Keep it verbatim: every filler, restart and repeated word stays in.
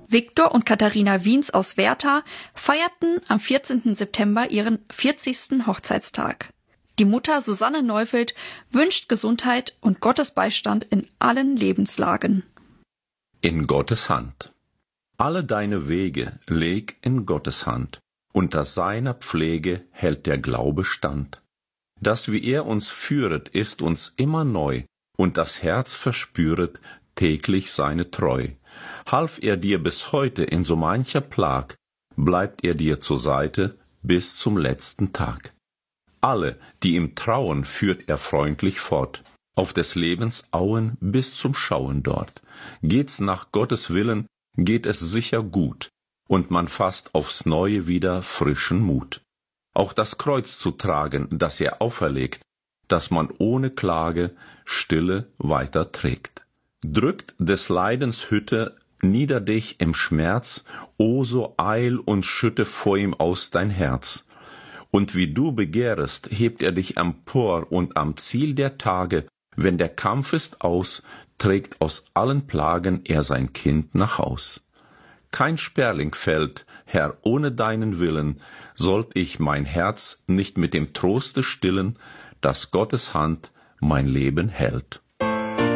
Viktor und Katharina Wiens aus Werther feierten am vierzehnten September ihren vierzigsten Hochzeitstag. Die Mutter Susanne Neufeld wünscht Gesundheit und Gottes Beistand in allen Lebenslagen. In Gottes Hand. Alle deine Wege leg in Gottes Hand. Unter seiner Pflege hält der Glaube stand. Das, wie er uns führet, ist uns immer neu, und das Herz verspüret täglich seine Treu. Half er dir bis heute in so mancher Plag, bleibt er dir zur Seite bis zum letzten Tag. Alle, die ihm trauen, führt er freundlich fort, auf des Lebens Auen bis zum Schauen dort. Geht's nach Gottes Willen, geht es sicher gut, und man fasst aufs Neue wieder frischen Mut. Auch das Kreuz zu tragen, das er auferlegt, das man ohne Klage stille weiter trägt. Drückt des Leidens Hütte nieder dich im Schmerz, o so eil und schütte vor ihm aus dein Herz. Und wie du begehrest, hebt er dich empor, und am Ziel der Tage, wenn der Kampf ist aus, trägt aus allen Plagen er sein Kind nach Haus. Kein Sperling fällt, Herr, ohne deinen Willen, sollt ich mein Herz nicht mit dem Troste stillen, dass Gottes Hand mein Leben hält.